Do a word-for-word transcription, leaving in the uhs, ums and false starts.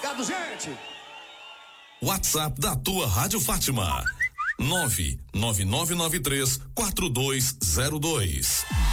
recado, gente. WhatsApp da tua Rádio Fátima. nove nove nove nove três quatro dois zero dois.